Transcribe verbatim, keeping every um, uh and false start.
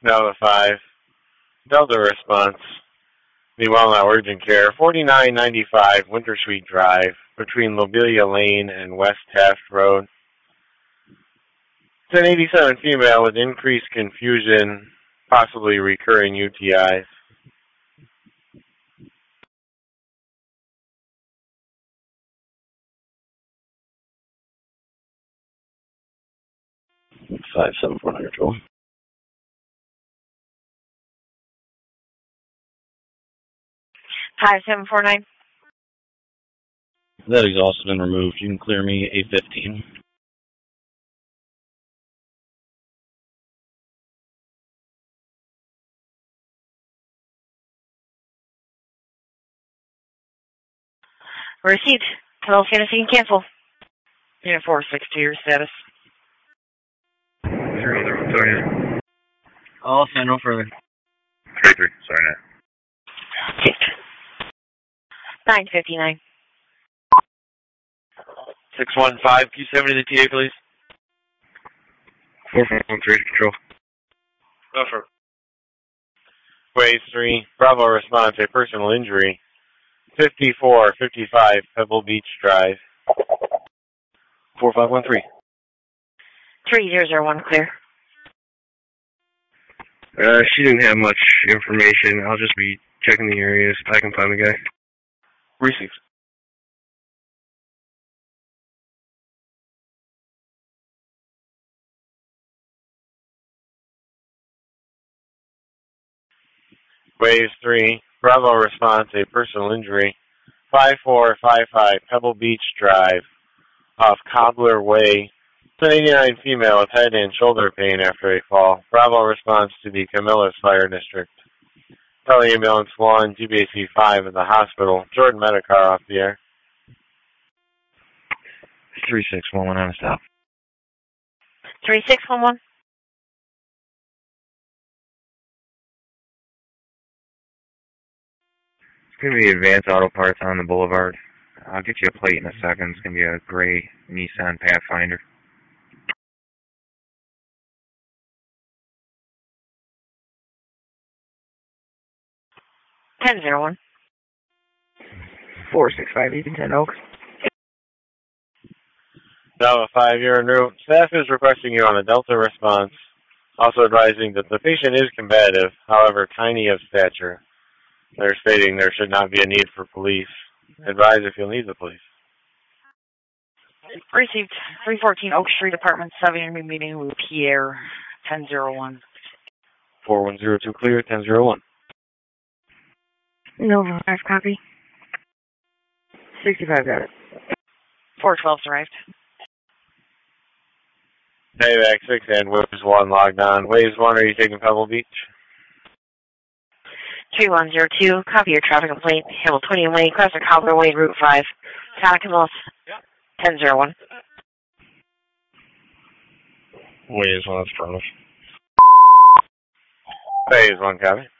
Delta five, Delta response. Meanwhile, now urgent care, forty-nine ninety-five Winter Suite Drive, between Lobelia Lane and West Taft Road. ten eighty-seven female with increased confusion, possibly recurring U T Is. five seven four nine control. five seven four nine. That exhaust has been removed. You can clear me A fifteen. Received. Hello, Fantasy and cancel. Unit four six two, your status. Zero zero, sorry. I'll send no further. Three three, sorry now. nine fifty-nine. six one five, Q seventy to the T A, please. four five one three, control. Go for it. Waves three, Bravo response, a personal injury. fifty-four fifty-five Pebble Beach Drive. four five one three. three zero zero one, clear. Uh, she didn't have much information. I'll just be checking the areas if I can find the guy. Received. Waves three, Bravo response, a personal injury. five four five five Pebble Beach Drive, off Cobbler Way. ten eighty-nine female with head and shoulder pain after a fall. Bravo response to the Camillus Fire District. Tele Ambulance one, G B A C five at the hospital. Jordan Medicar off the air. three six one one on a stop. three six one one. It's going to be Advanced Auto Parts on the Boulevard. I'll get you a plate in a second. It's going to be a gray Nissan Pathfinder. ten zero one. four six five, Eaton ten Oaks. Delta five, you're en route. Staff is requesting you on a Delta response. Also advising that the patient is combative, however tiny of stature. They're stating there should not be a need for police. Advise if you'll need the police. Received. three fourteen Oak Street, Apartment seven, meeting with Pierre. ten zero one. four one zero two clear, ten zero one. Nova five, copy. sixty-five, got it. four twelve's arrived. Payback six and Waves one logged on. Waves one, are you taking Pebble Beach? three one zero two, copy your traffic complaint. Hamiltonian Way, Classic Cobbler Way, Route five. Santa Camillus. Yep. ten zero one. Waves one, that's front. Waves one, copy.